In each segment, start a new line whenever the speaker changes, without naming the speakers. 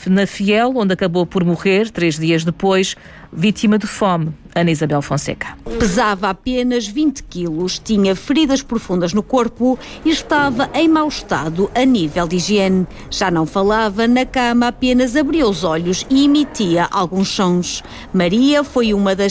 Penafiel, onde acabou por morrer 3 dias depois, vítima de fome. Ana Isabel Fonseca.
Pesava apenas 20 quilos, tinha feridas profundas no corpo e estava em mau estado a nível de higiene. Já não falava, na cama apenas abria os olhos e emitia alguns sons. Maria foi uma das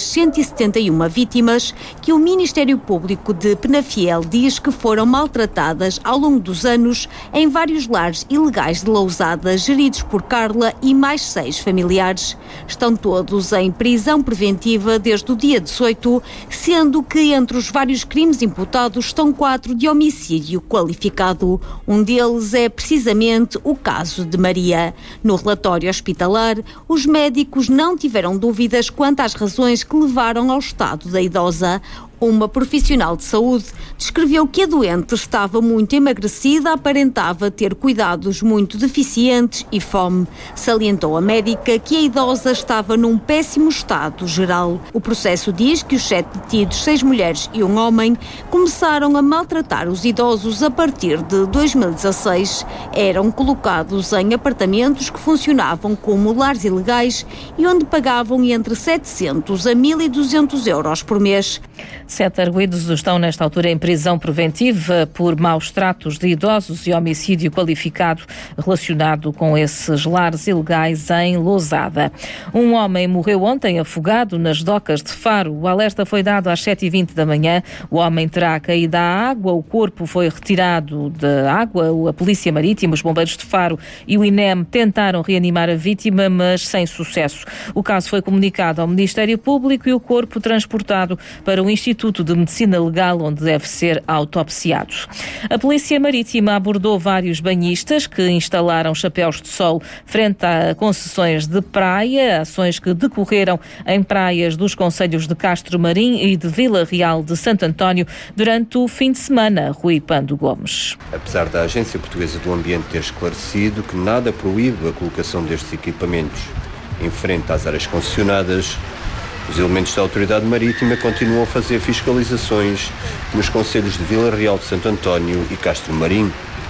171 vítimas que o Ministério Público de Penafiel diz que foram maltratadas ao longo dos anos em vários lares ilegais de Lousada, geridos por Carla e mais 6 familiares. Estão todos em prisão preventiva desde o dia 18, sendo que entre os vários crimes imputados estão 4 de homicídio qualificado. Um deles é precisamente o caso de Maria. No relatório hospitalar, os médicos não tiveram dúvidas quanto às razões que levaram ao estado da idosa. Uma profissional de saúde descreveu que a doente estava muito emagrecida, aparentava ter cuidados muito deficientes e fome. Salientou a médica que a idosa estava num péssimo estado geral. O processo diz que os 7 detidos, 6 mulheres e um homem, começaram a maltratar os idosos a partir de 2016. Eram colocados em apartamentos que funcionavam como lares ilegais e onde pagavam entre 700 a 1.200 euros por mês.
7 arguidos estão nesta altura em prisão preventiva por maus tratos de idosos e homicídio qualificado relacionado com esses lares ilegais em Lousada. Um homem morreu ontem afogado nas docas de Faro. O alerta foi dado às 7h20 da manhã. O homem terá caído à água, o corpo foi retirado da água. A Polícia Marítima, os bombeiros de Faro e o INEM tentaram reanimar a vítima, mas sem sucesso. O caso foi comunicado ao Ministério Público e o corpo transportado para o Instituto de Medicina Legal, onde deve ser autopsiado. A Polícia Marítima abordou vários banhistas que instalaram chapéus de sol frente a concessões de praia, ações que decorreram em praias dos concelhos de Castro Marim e de Vila Real de Santo António durante o fim de semana. Rui Pando Gomes.
Apesar da Agência Portuguesa do Ambiente ter esclarecido que nada proíbe a colocação destes equipamentos em frente às áreas concessionadas, os elementos da Autoridade Marítima continuam a fazer fiscalizações nos concelhos de Vila Real de Santo António e Castro Marim.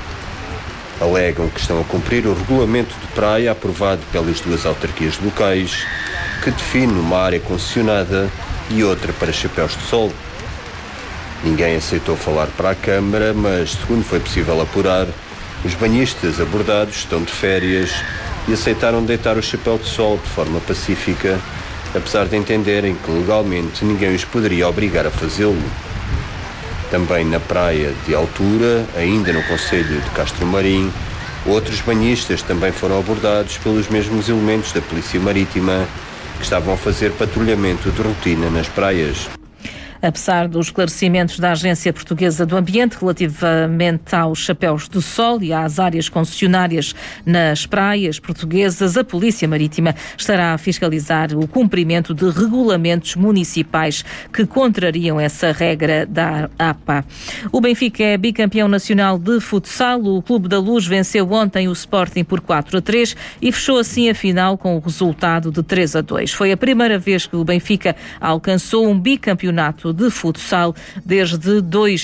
Alegam que estão a cumprir o regulamento de praia aprovado pelas 2 autarquias locais, que define uma área concessionada e outra para chapéus de sol. Ninguém aceitou falar para a Câmara, mas, segundo foi possível apurar, os banhistas abordados estão de férias e aceitaram deitar o chapéu de sol de forma pacífica, apesar de entenderem que legalmente ninguém os poderia obrigar a fazê-lo. Também na praia de altura, ainda no concelho de Castro Marim, outros banhistas também foram abordados pelos mesmos elementos da Polícia Marítima que estavam a fazer patrulhamento de rotina nas praias.
Apesar dos esclarecimentos da Agência Portuguesa do Ambiente relativamente aos chapéus de sol e às áreas concessionárias nas praias portuguesas, a Polícia Marítima estará a fiscalizar o cumprimento de regulamentos municipais que contrariam essa regra da APA. O Benfica é bicampeão nacional de futsal. O Clube da Luz venceu ontem o Sporting por 4-3 e fechou assim a final com o resultado de 3-2. Foi a primeira vez que o Benfica alcançou um bicampeonato de futsal desde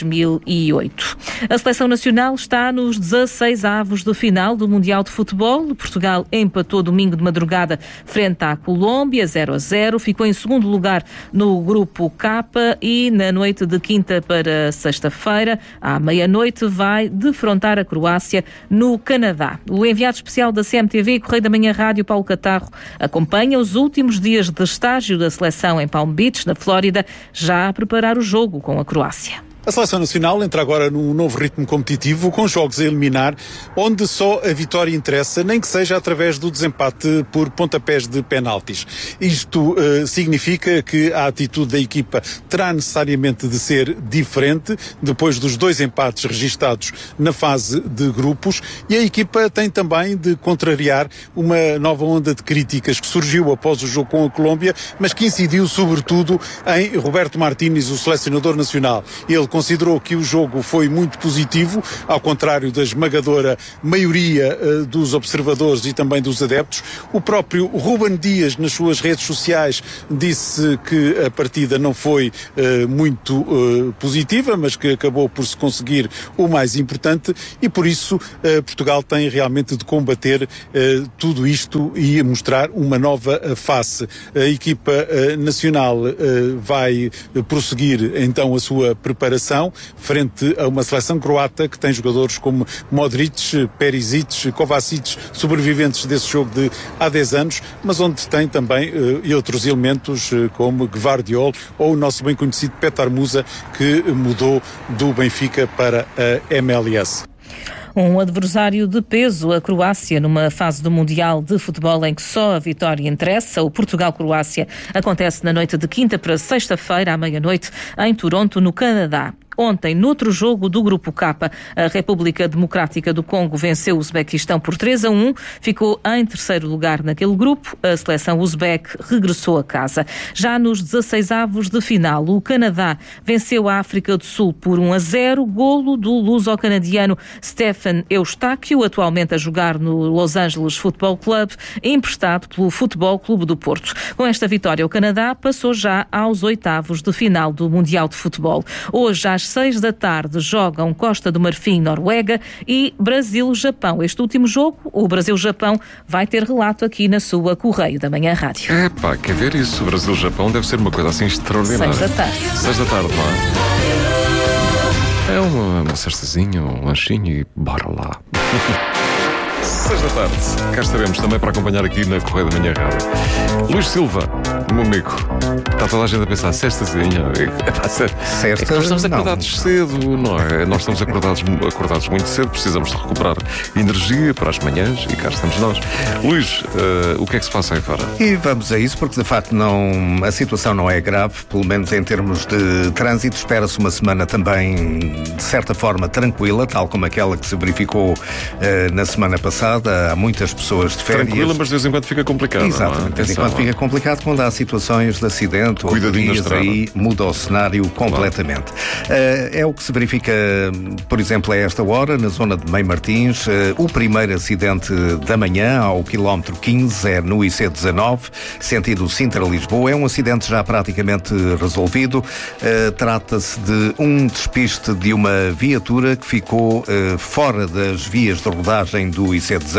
2008. A Seleção Nacional está nos 16 avos de final do Mundial de Futebol. Portugal empatou domingo de madrugada frente à Colômbia, 0-0. Ficou em segundo lugar no grupo K e na noite de quinta para sexta-feira, à meia-noite, vai defrontar a Croácia no Canadá. O enviado especial da CMTV e Correio da Manhã Rádio, Paulo Catarro, acompanha os últimos dias de estágio da seleção em Palm Beach, na Flórida, já a preparar o jogo com a Croácia.
A Seleção Nacional entra agora num novo ritmo competitivo, com jogos a eliminar, onde só a vitória interessa, nem que seja através do desempate por pontapés de penaltis. Isto significa que a atitude da equipa terá necessariamente de ser diferente, depois dos 2 empates registados na fase de grupos, e a equipa tem também de contrariar uma nova onda de críticas que surgiu após o jogo com a Colômbia, mas que incidiu sobretudo em Roberto Martínez, o selecionador nacional. Ele considerou que o jogo foi muito positivo, ao contrário da esmagadora maioria dos observadores e também dos adeptos. O próprio Ruben Dias, nas suas redes sociais, disse que a partida não foi muito positiva, mas que acabou por se conseguir o mais importante, e por isso Portugal tem realmente de combater tudo isto e mostrar uma nova face. A equipa nacional vai prosseguir então a sua preparação frente a uma seleção croata que tem jogadores como Modric, Perisic, Kovacic, sobreviventes desse jogo de há 10 anos, mas onde tem também outros elementos como Gvardiol ou o nosso bem conhecido Petar Musa, que mudou do Benfica para a MLS.
Um adversário de peso, a Croácia, numa fase do Mundial de Futebol em que só a vitória interessa. O Portugal-Croácia acontece na noite de quinta para sexta-feira, à meia-noite, em Toronto, no Canadá. Ontem, noutro jogo do Grupo K, a República Democrática do Congo venceu o Uzbequistão por 3-1, ficou em terceiro lugar naquele grupo. A seleção uzbek regressou a casa. Já nos 16avos de final, o Canadá venceu a África do Sul por 1-0, golo do luso-canadiano Stefan Eustáquio, atualmente a jogar no Los Angeles Football Club, emprestado pelo Futebol Clube do Porto. Com esta vitória, o Canadá passou já aos oitavos de final do Mundial de Futebol. Hoje, às 6 da tarde, jogam Costa do Marfim, Noruega e Brasil-Japão. Este último jogo, o Brasil-Japão, vai ter relato aqui na sua Correio da Manhã Rádio.
Quer ver isso? O Brasil-Japão deve ser uma coisa assim extraordinária.
6 da tarde.
6 da tarde, não é? É uma cestazinha, um lanchinho e bora lá. 6 da tarde. Cá estaremos também para acompanhar aqui na Correio da Manhã Rádio. Luís Silva, meu amigo, está toda a gente a pensar, cestazinha.
Sexta,
nós estamos acordados cedo, não é? Nós estamos acordados muito cedo, precisamos de recuperar energia para as manhãs e cá estamos nós. Luís, o que é que se passa aí fora?
E vamos a isso, porque de facto a situação não é grave, pelo menos em termos de trânsito. Espera-se uma semana também, de certa forma, tranquila, tal como aquela que se verificou na semana passada. Há muitas pessoas de férias.
Tranquila, mas de vez em quando fica complicado.
Exatamente, de vez em quando fica complicado quando há situações de acidente ou dias, aí muda o cenário completamente. É o que se verifica, por exemplo, a esta hora, na zona de Mãe Martins. O primeiro acidente da manhã, ao quilómetro 15, é no IC19, sentido Sintra-Lisboa. É um acidente já praticamente resolvido. Trata-se de um despiste de uma viatura que ficou fora das vias de rodagem do IC19.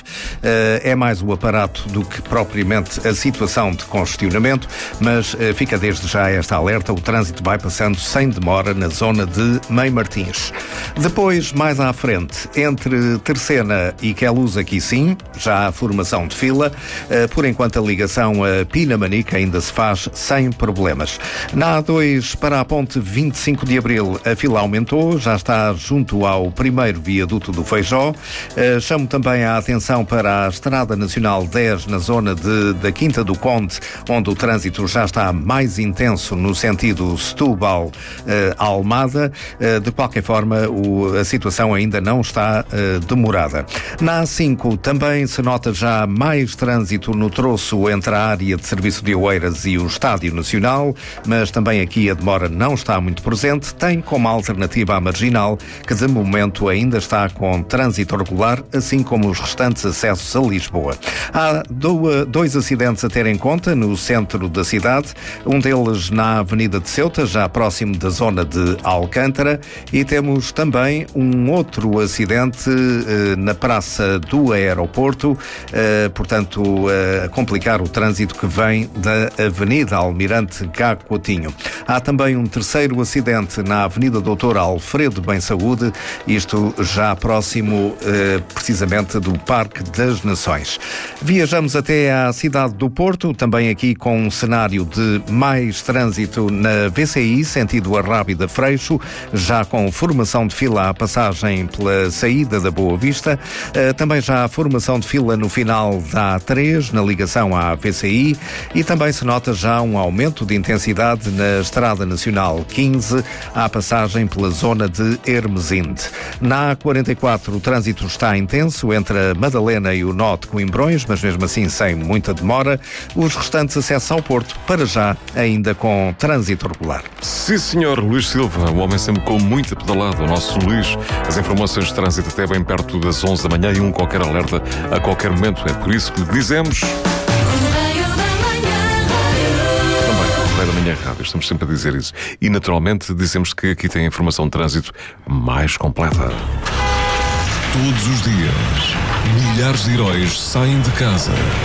É mais o aparato do que propriamente a situação de congestionamento, mas fica desde já esta alerta. O trânsito vai passando sem demora na zona de Mãe Martins. Depois, mais à frente, entre Terceira e Queluz, aqui sim, já há formação de fila. Por enquanto, a ligação a Pinamanica ainda se faz sem problemas. Na A2 para a ponte 25 de Abril, a fila aumentou, já está junto ao primeiro viaduto do Feijó. Chamo também a atenção para a Estrada Nacional 10, na zona da Quinta do Conde, onde o trânsito já está mais intenso no sentido Setúbal-Almada. De qualquer forma, a situação ainda não está demorada. Na A5 também se nota já mais trânsito no troço entre a área de serviço de Oeiras e o Estádio Nacional, mas também aqui a demora não está muito presente. Tem como alternativa a Marginal, que de momento ainda está com trânsito regular, assim como os restantes acessos a Lisboa. Há dois acidentes a ter em conta no centro da cidade, um deles na Avenida de Ceuta, já próximo da zona de Alcântara, e temos também um outro acidente na Praça do Aeroporto, portanto, a complicar o trânsito que vem da Avenida Almirante Gá Coutinho. Há também um terceiro acidente na Avenida Doutor Alfredo Bem Saúde, isto já próximo precisamente do Parque das Nações. Viajamos até à cidade do Porto, também aqui com um cenário de mais trânsito na VCI, sentido Arrábida Freixo, já com formação de fila à passagem pela saída da Boa Vista. Também já há formação de fila no final da A3, na ligação à VCI, e também se nota já um aumento de intensidade na Estrada Nacional 15, à passagem pela zona de Hermesinde. Na A44 o trânsito está intenso, acesso entre a Madalena e o Nó de Coimbrões, mas mesmo assim sem muita demora. Os restantes acessos ao Porto, para já, ainda com trânsito regular.
Sim, senhor Luís Silva, o homem sempre com muita pedalada, o nosso Luís. As informações de trânsito até bem perto das 11 da manhã e qualquer alerta a qualquer momento. É por isso que lhe dizemos... Correio da Manhã Rádio, estamos sempre a dizer isso. E, naturalmente, dizemos que aqui tem a informação de trânsito mais completa.
Todos os dias, milhares de heróis saem de casa